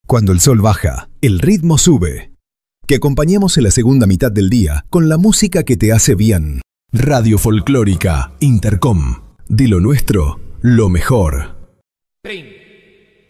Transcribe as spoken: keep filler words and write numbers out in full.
Cuando el sol baja, el ritmo sube. Que acompañemos en la segunda mitad del día con la música que te hace bien. Radio Folclórica Intercom. De lo nuestro, lo mejor. Prim.